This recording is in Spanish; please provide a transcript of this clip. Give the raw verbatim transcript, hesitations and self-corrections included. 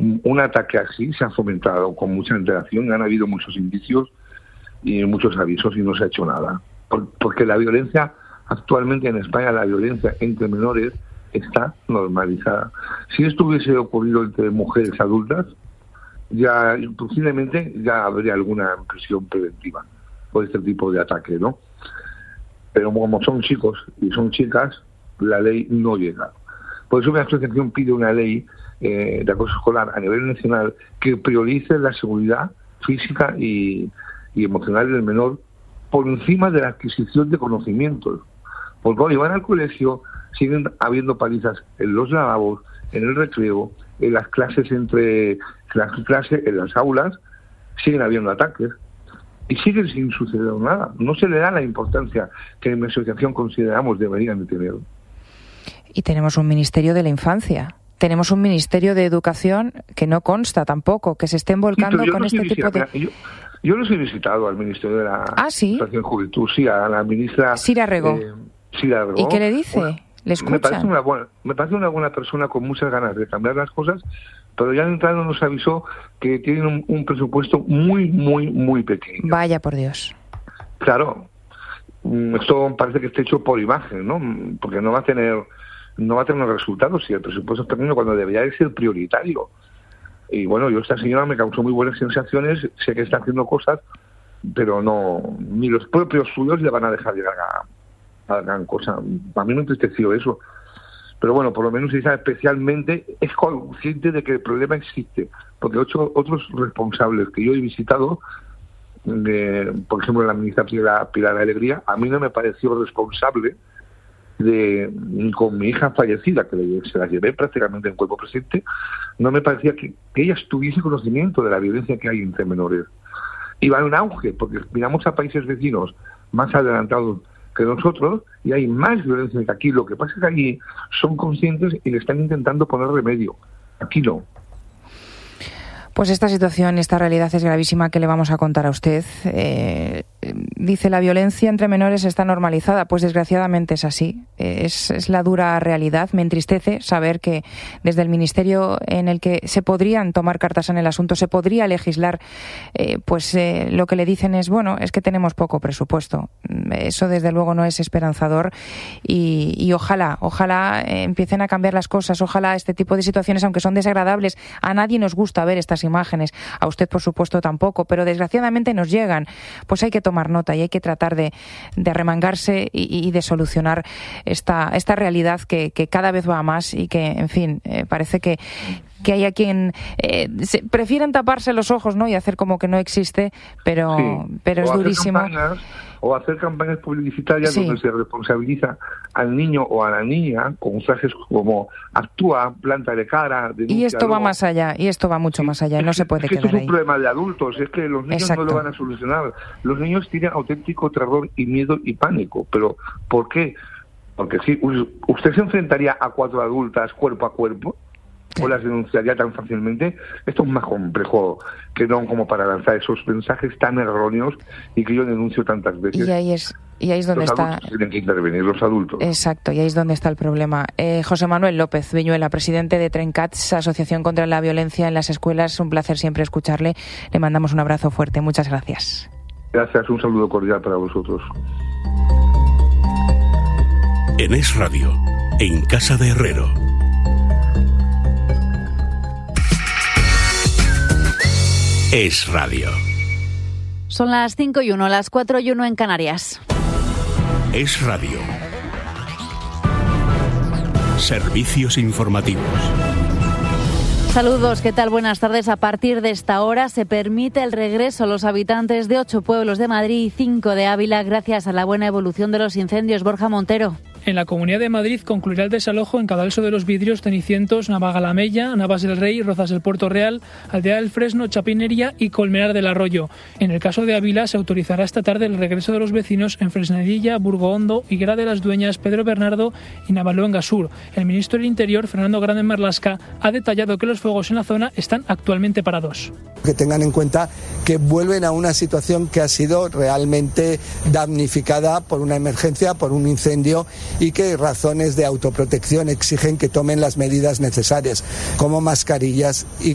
un ataque así se ha fomentado con mucha antelación, han habido muchos indicios y muchos avisos y no se ha hecho nada. Por, porque la violencia, actualmente en España, la violencia entre menores está normalizada. Si esto hubiese ocurrido entre mujeres adultas, ya posiblemente ya habría alguna prisión preventiva por este tipo de ataque, ¿no? Pero como son chicos y son chicas, la ley no llega. Por eso mi asociación pide una ley eh, de acoso escolar a nivel nacional que priorice la seguridad física y, y emocional del menor por encima de la adquisición de conocimientos. Porque cuando van al colegio siguen habiendo palizas en los lavabos, en el recreo, en las clases entre las clases, en las aulas, siguen habiendo ataques y siguen sin suceder nada. No se le da la importancia que en mi asociación consideramos deberían de tener. Y tenemos un Ministerio de la Infancia. Tenemos un Ministerio de Educación que no consta tampoco, que se estén volcando sí, con este tipo de... Yo, yo los he visitado al Ministerio de la ¿Ah, sí? Educación y Juventud, sí, a la ministra... Sira Rego. Eh, Sira Rego. ¿Y qué le dice? Bueno, ¿le escuchan? Me parece, una buena, me parece una buena persona con muchas ganas de cambiar las cosas, pero ya de entrada nos avisó que tienen un, un presupuesto muy, muy, muy pequeño. Vaya por Dios. Claro, esto parece que está hecho por imagen, ¿no? Porque no va a tener... no va a tener resultados si el presupuesto es pequeño cuando debería de ser prioritario. Y bueno, yo esta señora me causó muy buenas sensaciones, sé que está haciendo cosas, pero no, ni los propios suyos le van a dejar llegar a, a la gran cosa. A mí me entristeció eso. Pero bueno, por lo menos ella especialmente es consciente de que el problema existe, porque ocho, otros responsables que yo he visitado, eh, por ejemplo la ministra Pilar, Pilar Alegría, a mí no me pareció responsable de con mi hija fallecida, que se la llevé prácticamente en cuerpo presente, no me parecía que, que ella tuviese conocimiento de la violencia que hay entre menores. Y va en auge, porque miramos a países vecinos más adelantados que nosotros y hay más violencia que aquí. Lo que pasa es que allí son conscientes y le están intentando poner remedio. Aquí no. Pues esta situación, esta realidad es gravísima. ¿Qué le vamos a contar a usted? Eh, dice, la violencia entre menores está normalizada. Pues desgraciadamente es así. Es, es la dura realidad. Me entristece saber que desde el ministerio en el que se podrían tomar cartas en el asunto, se podría legislar, eh, pues eh, lo que le dicen es, bueno, es que tenemos poco presupuesto. Eso desde luego no es esperanzador y, y ojalá, ojalá eh, empiecen a cambiar las cosas. Ojalá este tipo de situaciones, aunque son desagradables, a nadie nos gusta ver estas imágenes, a usted por supuesto tampoco, pero desgraciadamente nos llegan. Pues hay que tomar nota y hay que tratar de, de arremangarse y, y de solucionar esta, esta realidad que, que cada vez va a más y que, en fin, eh, parece que que hay a quien eh, se, prefieren taparse los ojos, ¿no? Y hacer como que no existe, pero, sí. pero es durísimo. Campañas, o hacer campañas publicitarias sí. donde se responsabiliza al niño o a la niña con frases como actúa, planta de cara. Y esto va más allá, y esto va mucho sí. más allá, no se puede es que quedar esto es ahí. un problema de adultos, es que los niños Exacto. no lo van a solucionar. Los niños tienen auténtico terror y miedo y pánico, pero ¿por qué? Porque si usted se enfrentaría a cuatro adultas cuerpo a cuerpo, o las denunciaría tan fácilmente. Esto es más complejo que no como para lanzar esos mensajes tan erróneos y que yo denuncio tantas veces. Y ahí es, y ahí es donde los está... Los adultos tienen que intervenir, los adultos. Exacto, y ahí es donde está el problema. Eh, José Manuel López Viñuela, presidente de Trencats, Asociación contra la Violencia en las Escuelas. Un placer siempre escucharle. Le mandamos un abrazo fuerte. Muchas gracias. Gracias, un saludo cordial para vosotros. En Es Radio, en Casa de Herrero. Es Radio. Son las cinco y uno, las cuatro y uno en Canarias. Es Radio. Servicios informativos. Saludos, ¿qué tal? Buenas tardes. A partir de esta hora se permite el regreso a los habitantes de ocho pueblos de Madrid y cinco de Ávila gracias a la buena evolución de los incendios. Borja Montero. En la Comunidad de Madrid concluirá el desalojo en Cadalso de los Vidrios, Cenicientos, Navagalamella, Navas del Rey, Rozas del Puerto Real, Aldea del Fresno, Chapinería y Colmenar del Arroyo. En el caso de Ávila se autorizará esta tarde el regreso de los vecinos en Fresnedilla, Burgohondo, Higuera de las Dueñas, Pedro Bernardo y Navaluenga Sur. El ministro del Interior, Fernando Grande Marlasca, ha detallado que los fuegos en la zona están actualmente parados. Que tengan en cuenta que vuelven a una situación que ha sido realmente damnificada por una emergencia, por un incendio, y que razones de autoprotección exigen que tomen las medidas necesarias, como mascarillas y